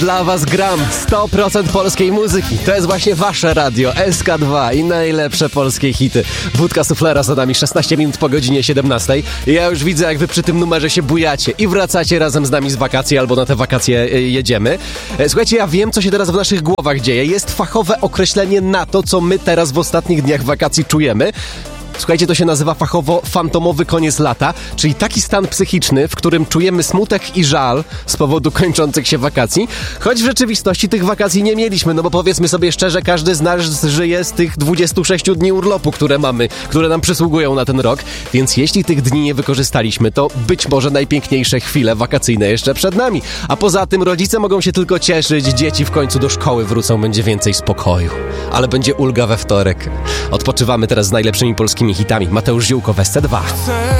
Dla was gram 100% polskiej muzyki. To jest właśnie wasze radio SK2 i najlepsze polskie hity. Wódka Suflera za nami 16 minut po godzinie 17. I ja już widzę, jak wy przy tym numerze się bujacie i wracacie razem z nami z wakacji, albo na te wakacje jedziemy. Słuchajcie, ja wiem, co się teraz w naszych głowach dzieje. Jest fachowe określenie na to, co my teraz w ostatnich dniach wakacji czujemy. Słuchajcie, to się nazywa fachowo fantomowy koniec lata, czyli taki stan psychiczny, w którym czujemy smutek i żal z powodu kończących się wakacji, choć w rzeczywistości tych wakacji nie mieliśmy, no bo powiedzmy sobie szczerze, każdy z nas żyje z tych 26 dni urlopu, które mamy, które nam przysługują na ten rok, więc jeśli tych dni nie wykorzystaliśmy, to być może najpiękniejsze chwile wakacyjne jeszcze przed nami, a poza tym rodzice mogą się tylko cieszyć, dzieci w końcu do szkoły wrócą, będzie więcej spokoju, ale będzie ulga we wtorek. Odpoczywamy teraz z najlepszymi polskimi hitami. Mateusz Ziółko w SC2.